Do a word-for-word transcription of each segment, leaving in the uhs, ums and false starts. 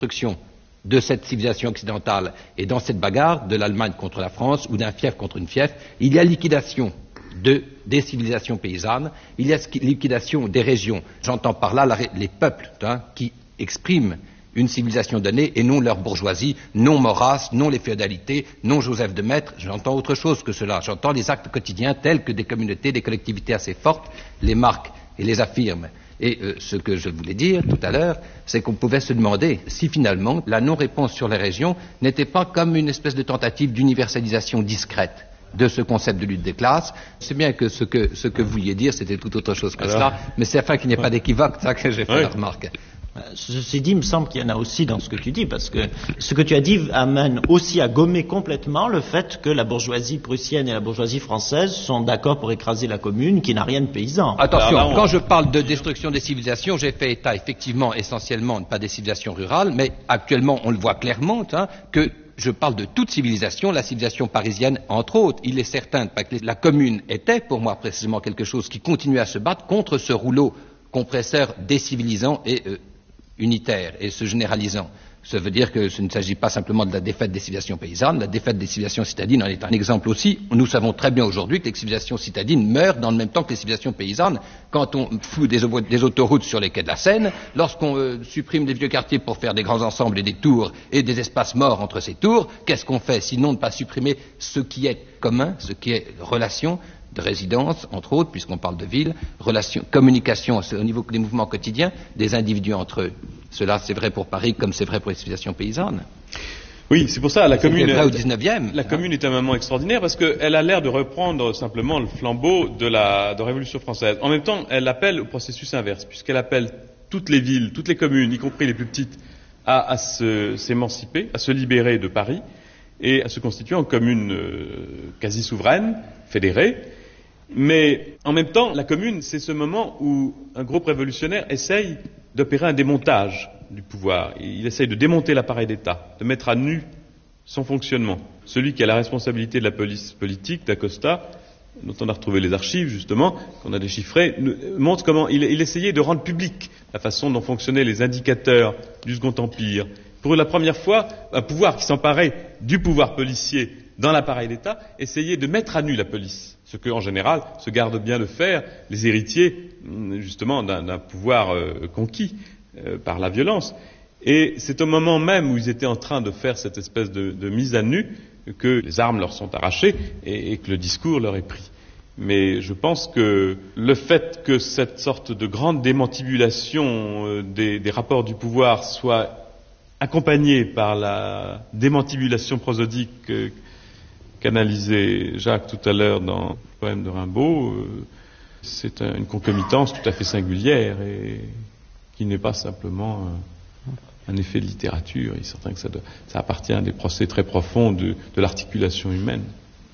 destruction de cette civilisation occidentale et dans cette bagarre de l'Allemagne contre la France ou d'un fief contre une fief, il y a liquidation de, des civilisations paysannes, il y a liquidation des régions. J'entends par là la, les peuples hein, qui expriment une civilisation donnée et non leur bourgeoisie, non Maurras, non les féodalités, non Joseph de Maistre. J'entends autre chose que cela. J'entends les actes quotidiens tels que des communautés, des collectivités assez fortes les marquent et les affirment. Et euh, ce que je voulais dire tout à l'heure, c'est qu'on pouvait se demander si finalement la non-réponse sur les régions n'était pas comme une espèce de tentative d'universalisation discrète de ce concept de lutte des classes. C'est bien que ce que, ce que vous vouliez dire, c'était tout autre chose que Alors, cela, mais c'est afin qu'il n'y ait pas d'équivoque, ça que j'ai fait oui. la remarque. Ceci dit, il me semble qu'il y en a aussi dans ce que tu dis, parce que ce que tu as dit amène aussi à gommer complètement le fait que la bourgeoisie prussienne et la bourgeoisie française sont d'accord pour écraser la commune, qui n'a rien de paysan. Attention, là, on... quand je parle de destruction des civilisations, j'ai fait état effectivement essentiellement pas des civilisations rurales, mais actuellement on le voit clairement hein, que je parle de toute civilisation, la civilisation parisienne entre autres. Il est certain que la commune était pour moi précisément quelque chose qui continuait à se battre contre ce rouleau compresseur décivilisant et euh, unitaire et se généralisant. Ça veut dire que ce ne s'agit pas simplement de la défaite des civilisations paysannes, la défaite des civilisations citadines en est un exemple aussi. Nous savons très bien aujourd'hui que les civilisations citadines meurent dans le même temps que les civilisations paysannes. Quand on fout des, des autoroutes sur les quais de la Seine, lorsqu'on euh, supprime des vieux quartiers pour faire des grands ensembles et des tours et des espaces morts entre ces tours, qu'est-ce qu'on fait sinon ne pas supprimer ce qui est commun, ce qui est relation de résidence, entre autres, puisqu'on parle de ville, relation, communication au niveau des mouvements quotidiens des individus entre eux. Cela, c'est vrai pour Paris comme c'est vrai pour les civilisations paysannes. Oui, c'est pour ça la commune. C'est vrai au dix-neuvième. La commune est un moment extraordinaire parce qu'elle a l'air de reprendre simplement le flambeau de la, de la Révolution française. En même temps, elle appelle au processus inverse, puisqu'elle appelle toutes les villes, toutes les communes, y compris les plus petites, à, à se, s'émanciper, à se libérer de Paris et à se constituer en communes euh, quasi souveraines, fédérées. Mais en même temps, la commune, c'est ce moment où un groupe révolutionnaire essaye d'opérer un démontage du pouvoir. Il essaye de démonter l'appareil d'État, de mettre à nu son fonctionnement. Celui qui a la responsabilité de la police politique, d'Acosta, dont on a retrouvé les archives, justement, qu'on a déchiffrées, montre comment il, il essayait de rendre publique la façon dont fonctionnaient les indicateurs du Second Empire. Pour la première fois, un pouvoir qui s'emparait du pouvoir policier dans l'appareil d'État essayait de mettre à nu la police. Ce que, en général, se gardent bien de faire les héritiers, justement, d'un, d'un pouvoir euh, conquis euh, par la violence. Et c'est au moment même où ils étaient en train de faire cette espèce de, de mise à nu que les armes leur sont arrachées et, et que le discours leur est pris. Mais je pense que le fait que cette sorte de grande démantibulation euh, des, des rapports du pouvoir soit accompagnée par la démantibulation prosodique euh, qu'analysait Jacques tout à l'heure dans le poème de Rimbaud, euh, c'est un, une concomitance tout à fait singulière et qui n'est pas simplement euh, un effet de littérature. Il est certain que ça, doit, ça appartient à des procès très profonds de, de l'articulation humaine.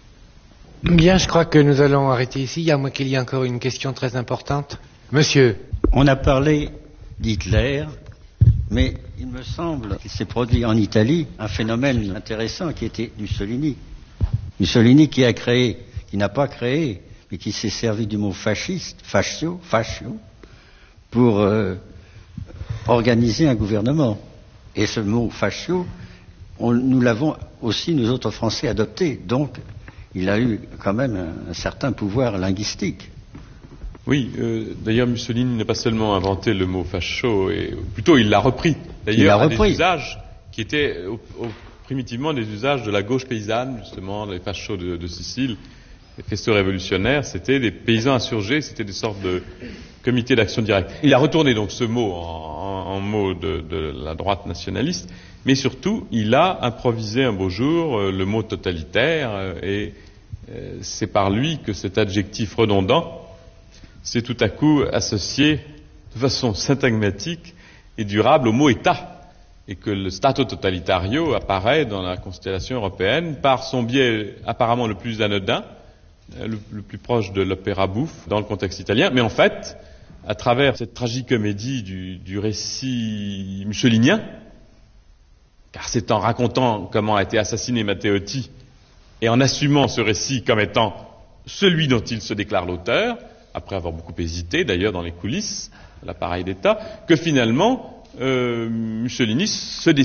Bien, je crois que nous allons arrêter ici, à moins qu'il y ait encore une question très importante. Monsieur. On a parlé d'Hitler, mais il me semble qu'il s'est produit en Italie un phénomène intéressant qui était Mussolini. Mussolini qui a créé, qui n'a pas créé, mais qui s'est servi du mot fasciste, fascio, fascio, pour euh, organiser un gouvernement. Et ce mot fascio, on, nous l'avons aussi, nous autres Français, adopté. Donc, il a eu quand même un, un certain pouvoir linguistique. Oui, euh, d'ailleurs Mussolini n'a pas seulement inventé le mot fascio, et plutôt il l'a repris. D'ailleurs, à des usages qui étaient au, au, primitivement des usages de la gauche paysanne, justement, les fascios de, de Sicile, les faisceaux révolutionnaires, c'était des paysans insurgés, c'était des sortes de comités d'action directe. Il a retourné donc ce mot en, en, en mot de, de la droite nationaliste, mais surtout, il a improvisé un beau jour euh, le mot totalitaire, euh, et euh, c'est par lui que cet adjectif redondant s'est tout à coup associé de façon syntagmatique et durable au mot État, et que le Stato totalitario apparaît dans la constellation européenne par son biais apparemment le plus anodin, le, le plus proche de l'opéra bouffe dans le contexte italien, mais en fait, à travers cette tragicomédie du, du récit mussolinien, car c'est en racontant comment a été assassiné Matteotti et en assumant ce récit comme étant celui dont il se déclare l'auteur, après avoir beaucoup hésité d'ailleurs dans les coulisses de l'appareil d'État, que finalement euh, Mussolini se décide